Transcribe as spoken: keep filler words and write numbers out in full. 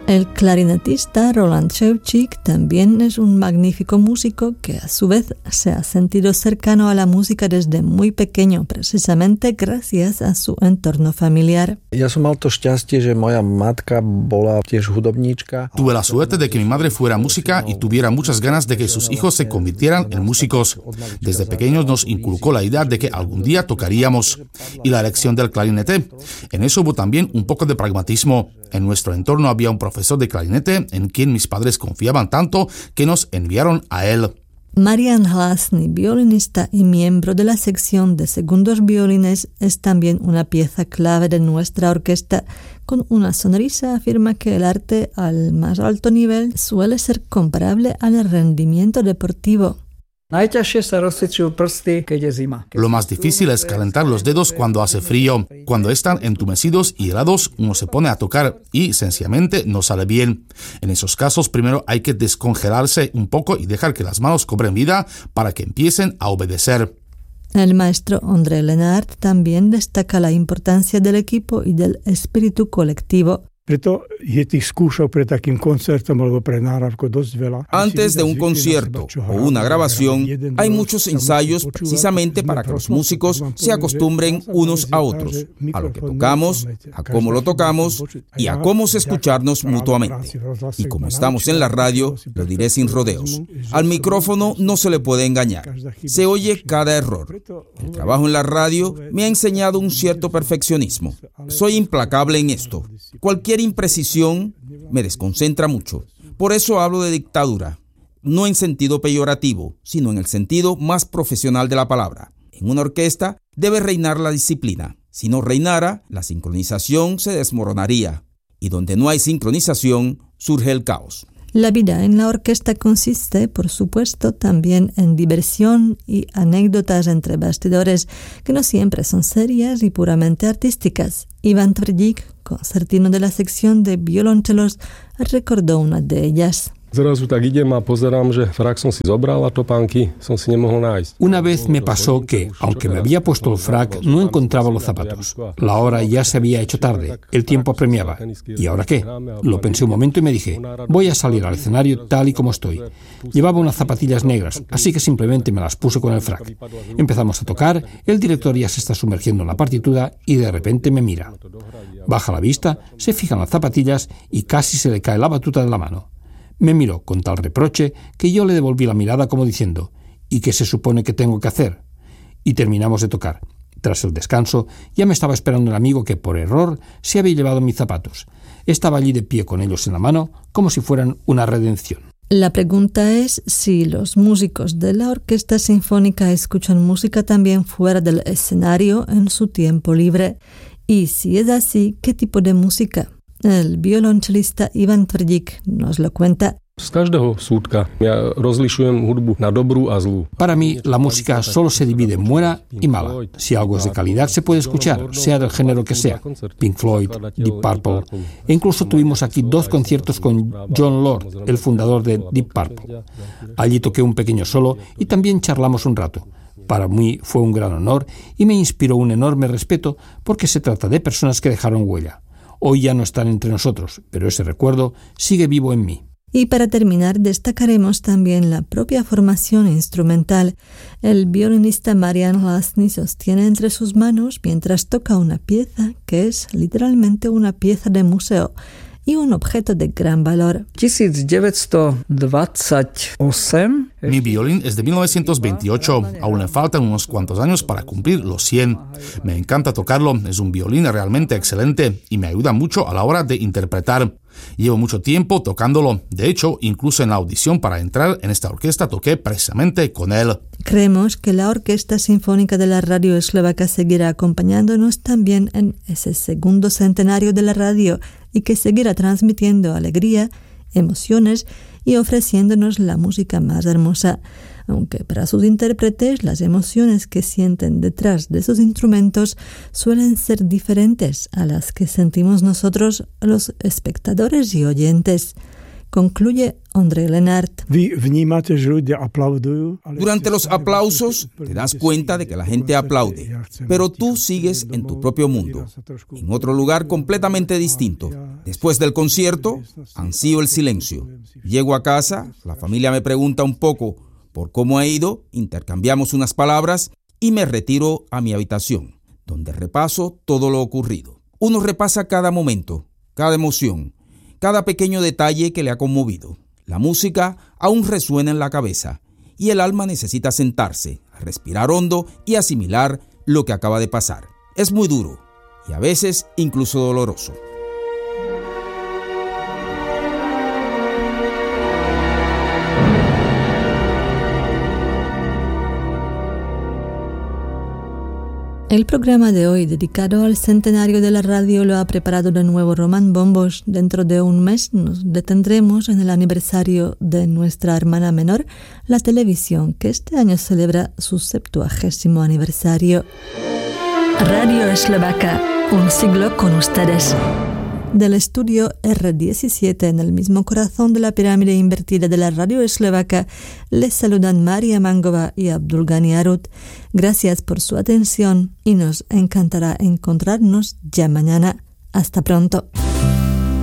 El clarinetista Roland Ševčík también es un magnífico músico que a su vez se ha sentido cercano a la música desde muy pequeño, precisamente gracias a su entorno familiar. Ja som mal to šťastie, že moja matka bola tiež hudobníčka. Tuve la suerte de que mi madre fuera música y tuviera muchas ganas de que sus hijos se convirtieran en músicos. Desde pequeños nos inculcó la idea de que algún día tocaríamos. Y la elección del clarinete. En eso hubo también un poco de pragmatismo. En nuestro entorno había un profesor de clarinete en quien mis padres confiaban tanto que nos enviaron a él. Marian Hlasný, violinista y miembro de la sección de segundos violines, es también una pieza clave de nuestra orquesta. Con una sonrisa afirma que el arte al más alto nivel suele ser comparable al rendimiento deportivo. Lo más difícil es calentar los dedos cuando hace frío. Cuando están entumecidos y helados, uno se pone a tocar y sencillamente no sale bien. En esos casos, primero hay que descongelarse un poco y dejar que las manos cobren vida para que empiecen a obedecer. El maestro Ondřej Lenart también destaca la importancia del equipo y del espíritu colectivo. Antes de un concierto o una grabación, hay muchos ensayos precisamente para que los músicos se acostumbren unos a otros, a lo que tocamos, a cómo lo tocamos y a cómo escucharnos mutuamente. Y como estamos en la radio, lo diré sin rodeos. Al micrófono no se le puede engañar. Se oye cada error. El trabajo en la radio me ha enseñado un cierto perfeccionismo. Soy implacable en esto. Cualquier imprecisión me desconcentra mucho. Por eso hablo de dictadura, no en sentido peyorativo, sino en el sentido más profesional de la palabra. En una orquesta debe reinar la disciplina. Si no reinara, la sincronización se desmoronaría. Y donde no hay sincronización, surge el caos. La vida en la orquesta consiste, por supuesto, también en diversión y anécdotas entre bastidores que no siempre son serias y puramente artísticas. Ivan Tvrdík, concertino de la sección de violonchelos, recordó una de ellas. Zrazu tak idem a pozerám, že frak som si zobral a topánky som si nemohol nájsť. Una vez me pasó que, aunque me había puesto el frac, no encontraba los zapatos. La hora ya se había hecho tarde, el tiempo apremiaba. ¿Y ahora qué? Lo pensé un momento y me dije, voy a salir al escenario tal y como estoy. Llevaba unas zapatillas negras, así que simplemente me las puse con el frac. Empezamos a tocar, el director ya se está sumergiendo en la partitura y de repente me mira. Baja la vista, se fija en las zapatillas y casi se le cae la batuta de la mano. Me miró con tal reproche que yo le devolví la mirada como diciendo, ¿y qué se supone que tengo que hacer? Y terminamos de tocar. Tras el descanso, ya me estaba esperando el amigo que por error se había llevado mis zapatos. Estaba allí de pie con ellos en la mano, como si fueran una redención. La pregunta es si los músicos de la Orquesta Sinfónica escuchan música también fuera del escenario en su tiempo libre. Y si es así, ¿qué tipo de música? El violonchelista Ivan Tvrdík nos lo cuenta. Z každého súdka ja rozlišujem hudbu na dobrú a zlú. Para mí, la música solo se divide en buena y mala. Si algo es de calidad, se puede escuchar, sea del género que sea. Pink Floyd, Deep Purple. E incluso tuvimos aquí dos conciertos con Jon Lord, el fundador de Deep Purple. Allí toqué un pequeño solo y también charlamos un rato. Para mí fue un gran honor y me inspiró un enorme respeto porque se trata de personas que dejaron huella. Hoy ya no están entre nosotros, pero ese recuerdo sigue vivo en mí. Y para terminar, destacaremos también la propia formación instrumental. El violinista Marian Hlasný sostiene entre sus manos mientras toca una pieza que es literalmente una pieza de museo y un objeto de gran valor. Mi violín es de mil novecientos veintiocho, aún le faltan unos cuantos años para cumplir los cien. Me encanta tocarlo, es un violín realmente excelente y me ayuda mucho a la hora de interpretar. Llevo mucho tiempo tocándolo, de hecho, incluso en la audición para entrar en esta orquesta toqué precisamente con él. Creemos que la Orquesta Sinfónica de la Radio Eslovaca seguirá acompañándonos también en ese segundo centenario de la radio y que seguirá transmitiendo alegría, emociones y ofreciéndonos la música más hermosa, aunque para sus intérpretes las emociones que sienten detrás de sus instrumentos suelen ser diferentes a las que sentimos nosotros los espectadores y oyentes. concluye Ondřej Lenart. Durante los aplausos te das cuenta de que la gente aplaude, pero tú sigues en tu propio mundo, en otro lugar completamente distinto. Después del concierto, ansío el silencio. Llego a casa, la familia me pregunta un poco por cómo ha ido, intercambiamos unas palabras y me retiro a mi habitación, donde repaso todo lo ocurrido. Uno repasa cada momento, cada emoción, cada pequeño detalle que le ha conmovido. La música aún resuena en la cabeza y el alma necesita sentarse, respirar hondo y asimilar lo que acaba de pasar. Es muy duro y a veces incluso doloroso. El programa de hoy, dedicado al centenario de la radio, lo ha preparado de nuevo Román Bombos. Dentro de un mes nos detendremos en el aniversario de nuestra hermana menor, la televisión, que este año celebra su septuagésimo aniversario. Radio Eslovaca, un siglo con ustedes. Del estudio erre diecisiete, en el mismo corazón de la pirámide invertida de la radio eslovaca, les saludan María Mangova y Abdul Ghani Arut. Gracias por su atención y nos encantará encontrarnos ya mañana. Hasta pronto.